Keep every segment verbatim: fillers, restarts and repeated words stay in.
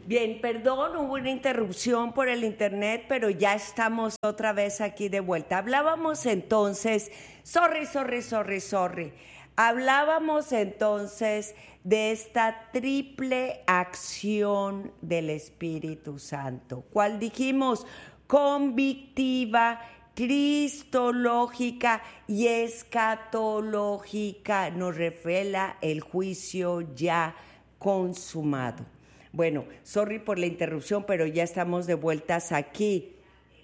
Bien, perdón, hubo una interrupción por el internet, pero ya estamos otra vez aquí de vuelta. Hablábamos entonces, sorry, sorry, sorry, sorry. Hablábamos entonces de esta triple acción del Espíritu Santo. ¿Cuál dijimos? Convictiva, cristológica y escatológica. Nos revela el juicio ya consumado. Bueno, sorry por la interrupción, pero ya estamos de vueltas aquí.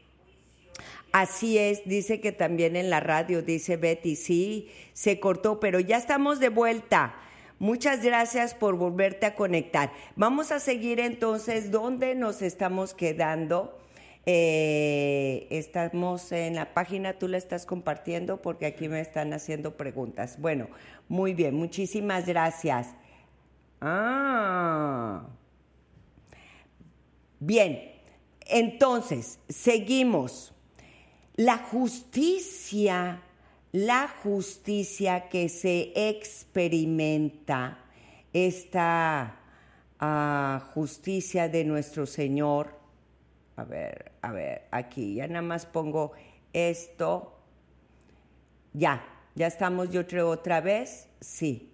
Así es, dice que también en la radio, dice Betty, sí, se cortó, pero ya estamos de vuelta. Muchas gracias por volverte a conectar. Vamos a seguir entonces, ¿dónde nos estamos quedando? Eh, estamos en la página, tú la estás compartiendo porque aquí me están haciendo preguntas. Bueno, muy bien, muchísimas gracias. Ah... Bien, entonces, seguimos. La justicia, la justicia que se experimenta, esta uh, justicia de nuestro Señor, a ver, a ver, aquí ya nada más pongo esto, ya, ya estamos yo creo otra vez, sí.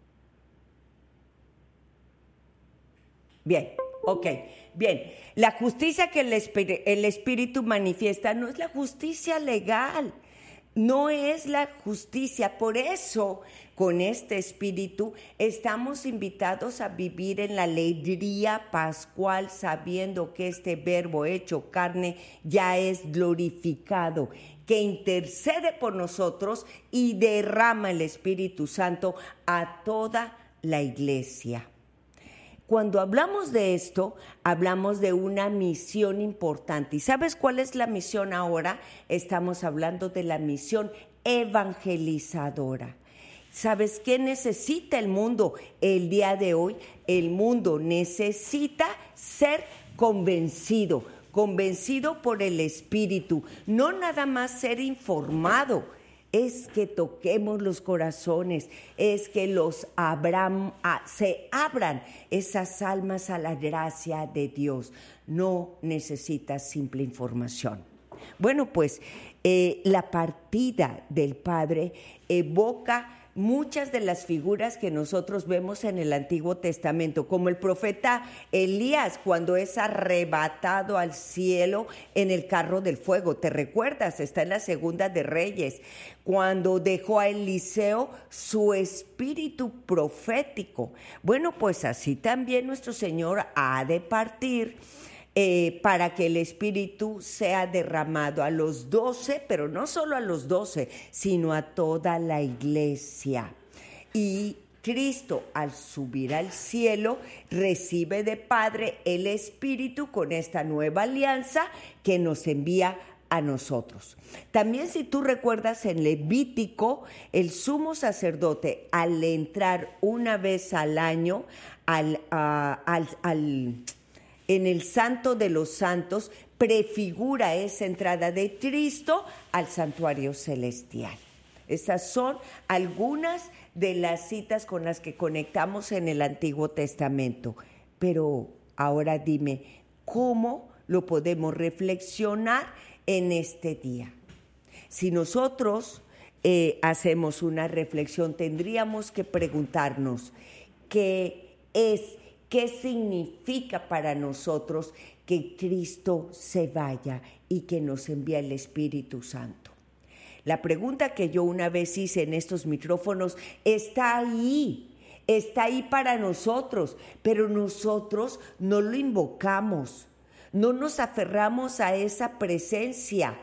Bien, ok. Bien, la justicia que el, espíritu, el Espíritu manifiesta no es la justicia legal, no es la justicia. Por eso, con este Espíritu, estamos invitados a vivir en la alegría pascual, sabiendo que este Verbo hecho carne ya es glorificado, que intercede por nosotros y derrama el Espíritu Santo a toda la iglesia. Cuando hablamos de esto, hablamos de una misión importante. ¿Y sabes cuál es la misión ahora? Estamos hablando de la misión evangelizadora. ¿Sabes qué necesita el mundo el día de hoy? El mundo necesita ser convencido, convencido por el Espíritu, no nada más ser informado. Es que toquemos los corazones, es que los abran, ah, se abran esas almas a la gracia de Dios. No necesitas simple información. Bueno, pues eh, la partida del Padre evoca muchas de las figuras que nosotros vemos en el Antiguo Testamento, como el profeta Elías cuando es arrebatado al cielo en el carro del fuego. ¿Te recuerdas? Está en la Segunda de Reyes, cuando dejó a Eliseo su espíritu profético. Bueno, pues así también nuestro Señor ha de partir Eh, para que el Espíritu sea derramado a los doce, pero no solo a los doce, sino a toda la iglesia. Y Cristo, al subir al cielo, recibe de Padre el Espíritu con esta nueva alianza que nos envía a nosotros. También, si tú recuerdas, en Levítico, el sumo sacerdote, al entrar una vez al año al, uh, al, al en el Santo de los Santos, prefigura esa entrada de Cristo al santuario celestial. Estas son algunas de las citas con las que conectamos en el Antiguo Testamento. Pero ahora dime, ¿cómo lo podemos reflexionar en este día? Si nosotros eh, hacemos una reflexión, tendríamos que preguntarnos qué es ¿Qué significa para nosotros que Cristo se vaya y que nos envíe el Espíritu Santo? La pregunta que yo una vez hice en estos micrófonos está ahí, está ahí para nosotros, pero nosotros no lo invocamos, no nos aferramos a esa presencia,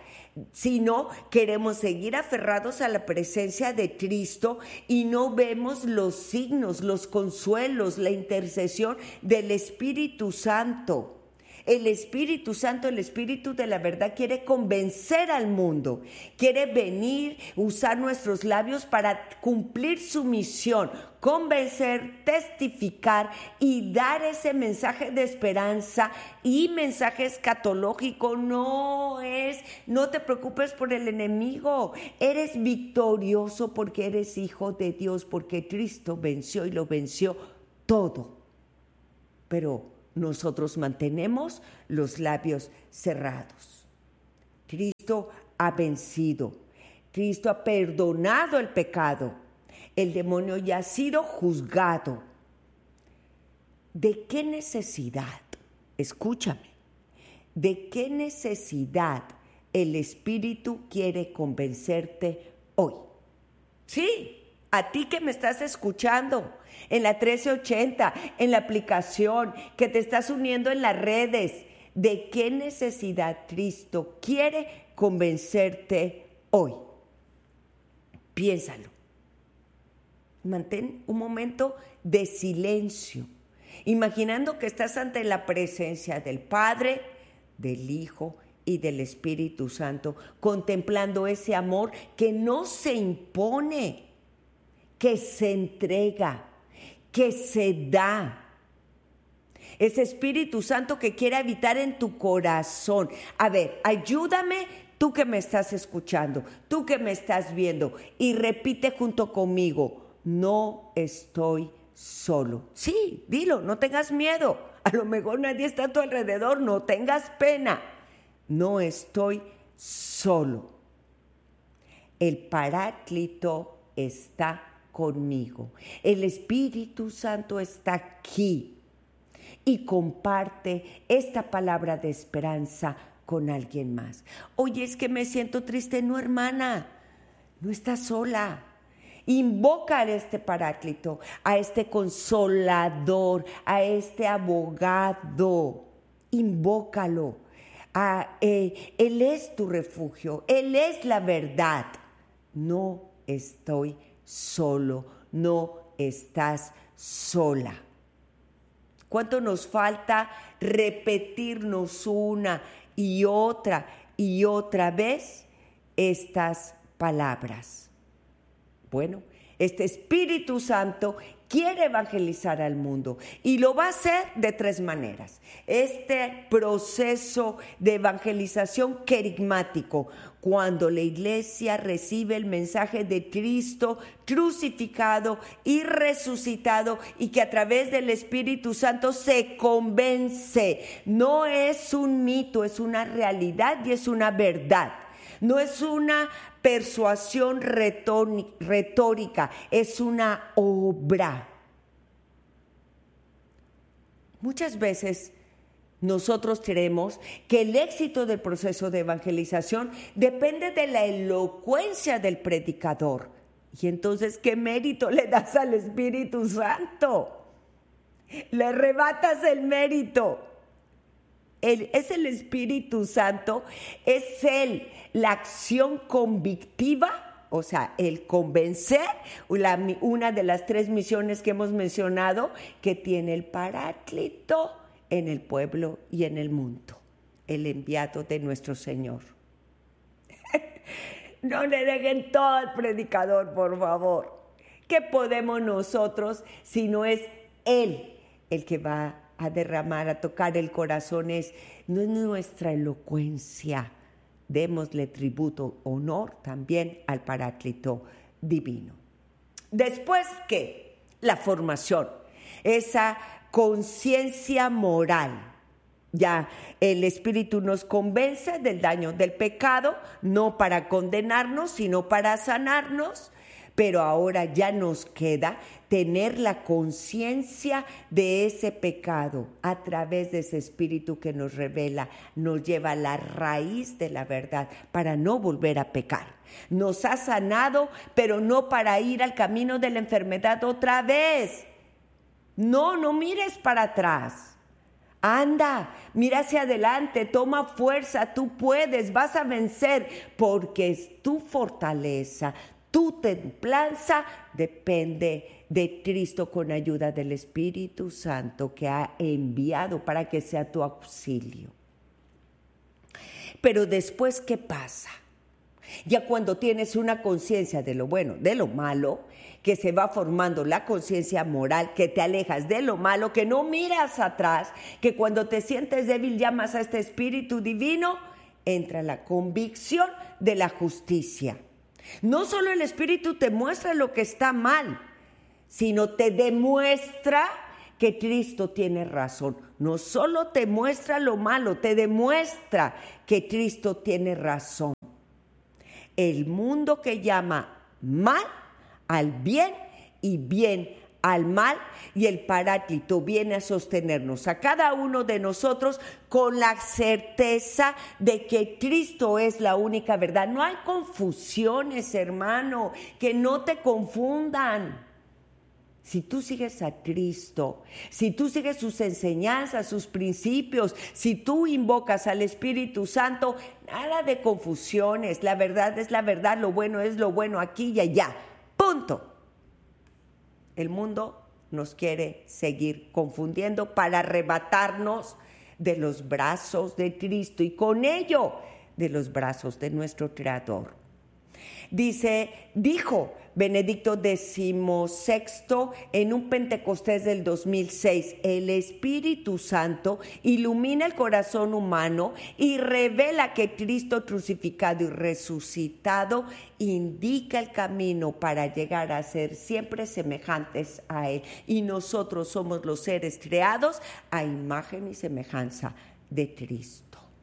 sino queremos seguir aferrados a la presencia de Cristo y no vemos los signos, los consuelos, la intercesión del Espíritu Santo. El Espíritu Santo, el Espíritu de la verdad, quiere convencer al mundo, quiere venir, usar nuestros labios para cumplir su misión, convencer, testificar y dar ese mensaje de esperanza y mensaje escatológico. No es, no te preocupes por el enemigo, eres victorioso porque eres hijo de Dios, porque Cristo venció y lo venció todo. Pero nosotros mantenemos los labios cerrados. Cristo ha vencido. Cristo ha perdonado el pecado. El demonio ya ha sido juzgado. ¿De qué necesidad? Escúchame. ¿De qué necesidad el Espíritu quiere convencerte hoy? Sí, a ti que me estás escuchando en la trece ochenta, en la aplicación, que te estás uniendo en las redes. ¿De qué necesidad Cristo quiere convencerte hoy? Piénsalo. Mantén un momento de silencio, imaginando que estás ante la presencia del Padre, del Hijo y del Espíritu Santo, contemplando ese amor que no se impone, que se entrega, que se da. Ese Espíritu Santo que quiere habitar en tu corazón. A ver, ayúdame, tú que me estás escuchando, tú que me estás viendo, y repite junto conmigo: no estoy solo. Sí, dilo, no tengas miedo. A lo mejor nadie está a tu alrededor, no tengas pena. No estoy solo. El Paráclito está conmigo. El Espíritu Santo está aquí y comparte esta palabra de esperanza con alguien más. Oye, es que me siento triste. No, hermana, no estás sola. Invoca a este Paráclito, a este Consolador, a este Abogado. Invócalo. A, eh, él es tu refugio, Él es la verdad. No estoy solo, no estás sola. ¿Cuánto nos falta repetirnos una y otra y otra vez estas palabras? Bueno, este Espíritu Santo quiere evangelizar al mundo y lo va a hacer de tres maneras. Este proceso de evangelización querigmático, cuando la iglesia recibe el mensaje de Cristo crucificado y resucitado, y que a través del Espíritu Santo se convence. No es un mito, es una realidad y es una verdad. No es una persuasión retórica, es una obra. Muchas veces nosotros creemos que el éxito del proceso de evangelización depende de la elocuencia del predicador. Y entonces, ¿qué mérito le das al Espíritu Santo? Le arrebatas el mérito. Él, es el Espíritu Santo, es Él, la acción convictiva, o sea, el convencer, la, una de las tres misiones que hemos mencionado que tiene el Paráclito en el pueblo y en el mundo, el enviado de nuestro Señor. No le dejen todo al predicador, por favor. ¿Qué podemos nosotros si no es Él el que va a derramar, a tocar el corazón? Es, no es nuestra elocuencia. Démosle tributo, honor también al Paráclito divino. Después, ¿qué? La formación, esa conciencia moral. Ya el Espíritu nos convence del daño del pecado, no para condenarnos, sino para sanarnos. Pero ahora ya nos queda tener la conciencia de ese pecado a través de ese Espíritu que nos revela, nos lleva a la raíz de la verdad para no volver a pecar. Nos ha sanado, pero no para ir al camino de la enfermedad otra vez. No, no mires para atrás. Anda, mira hacia adelante, toma fuerza, tú puedes, vas a vencer, porque es tu fortaleza. Tu templanza depende de Cristo con ayuda del Espíritu Santo que ha enviado para que sea tu auxilio. Pero después, ¿qué pasa? Ya cuando tienes una conciencia de lo bueno, de lo malo, que se va formando la conciencia moral, que te alejas de lo malo, que no miras atrás, que cuando te sientes débil llamas a este Espíritu Divino, entra la convicción de la justicia. No solo el Espíritu te muestra lo que está mal, sino te demuestra que Cristo tiene razón. No solo te muestra lo malo, te demuestra que Cristo tiene razón. El mundo que llama mal al bien y bien al mal, y el Paráclito viene a sostenernos a cada uno de nosotros con la certeza de que Cristo es la única verdad. No hay confusiones, hermano, que no te confundan. Si tú sigues a Cristo, si tú sigues sus enseñanzas, sus principios, si tú invocas al Espíritu Santo, nada de confusiones. La verdad es la verdad, lo bueno es lo bueno aquí y allá. Punto. El mundo nos quiere seguir confundiendo para arrebatarnos de los brazos de Cristo y con ello de los brazos de nuestro Creador. Dice, dijo Benedicto decimosexto en un Pentecostés del dos mil seis, el Espíritu Santo ilumina el corazón humano y revela que Cristo crucificado y resucitado indica el camino para llegar a ser siempre semejantes a Él. Y nosotros somos los seres creados a imagen y semejanza de Cristo.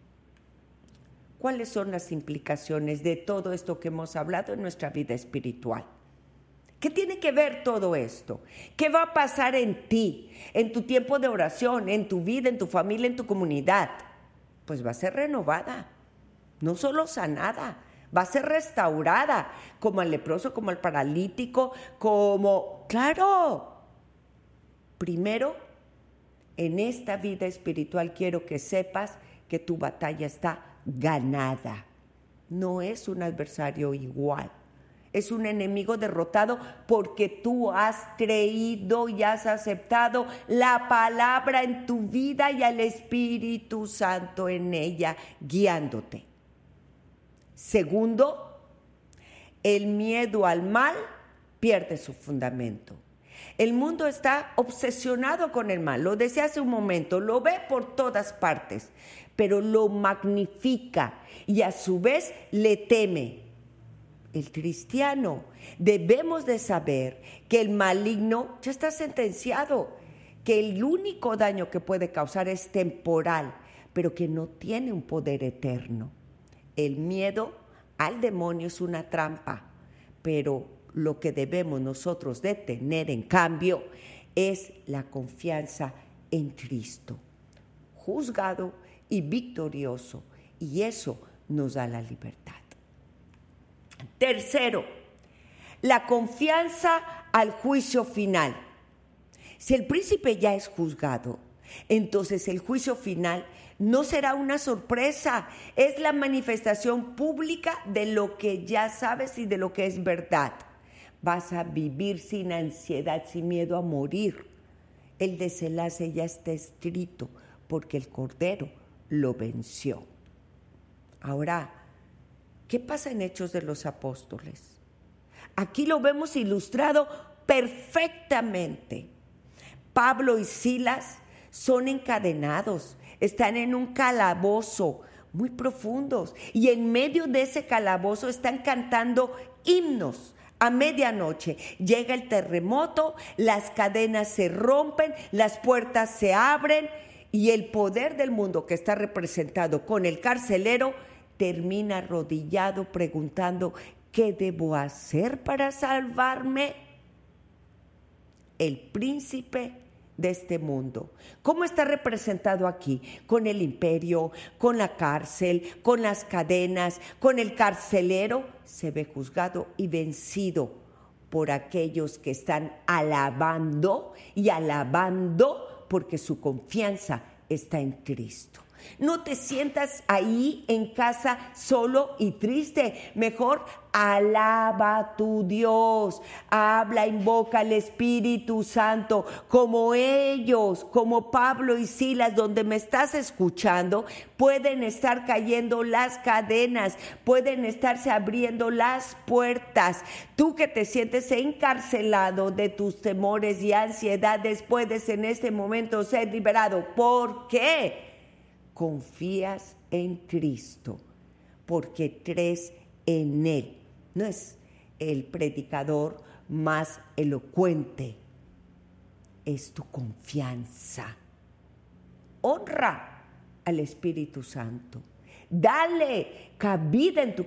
¿Cuáles son las implicaciones de todo esto que hemos hablado en nuestra vida espiritual? ¿Qué tiene que ver todo esto? ¿Qué va a pasar en ti, en tu tiempo de oración, en tu vida, en tu familia, en tu comunidad? Pues va a ser renovada, no solo sanada, va a ser restaurada, como al leproso, como al paralítico, como... ¡Claro! Primero, en esta vida espiritual quiero que sepas que tu batalla está ganada. No es un adversario igual. Es un enemigo derrotado porque tú has creído y has aceptado la palabra en tu vida y al Espíritu Santo en ella guiándote. Segundo, el miedo al mal pierde su fundamento. El mundo está obsesionado con el mal, lo decía hace un momento, lo ve por todas partes, pero lo magnifica y a su vez le teme. El cristiano debemos de saber que el maligno ya está sentenciado, que el único daño que puede causar es temporal, pero que no tiene un poder eterno. El miedo al demonio es una trampa, pero lo que debemos nosotros de tener en cambio es la confianza en Cristo, juzgado y victorioso, y eso nos da la libertad. Tercero, la confianza al juicio final. Si el príncipe ya es juzgado, entonces el juicio final no será una sorpresa, es la manifestación pública de lo que ya sabes y de lo que es verdad. Vas a vivir sin ansiedad, sin miedo a morir. El desenlace ya está escrito porque el Cordero lo venció. Ahora, ¿qué pasa en Hechos de los Apóstoles? Aquí lo vemos ilustrado perfectamente. Pablo y Silas son encadenados, están en un calabozo muy profundos y en medio de ese calabozo están cantando himnos. A medianoche llega el terremoto, las cadenas se rompen, las puertas se abren y el poder del mundo que está representado con el carcelero termina arrodillado preguntando: ¿qué debo hacer para salvarme? El príncipe de este mundo. ¿Cómo está representado aquí? Con el imperio, con la cárcel, con las cadenas, con el carcelero. Se ve juzgado y vencido por aquellos que están alabando y alabando porque su confianza está en Cristo. No te sientas ahí en casa solo y triste. Mejor alaba a tu Dios. Habla, invoca al Espíritu Santo como ellos, como Pablo y Silas, donde me estás escuchando. Pueden estar cayendo las cadenas, pueden estarse abriendo las puertas. Tú que te sientes encarcelado de tus temores y ansiedades, puedes en este momento ser liberado. ¿Por qué? Confías en Cristo, porque crees en Él. No es el predicador más elocuente, es tu confianza. Honra al Espíritu Santo. Dale cabida en tu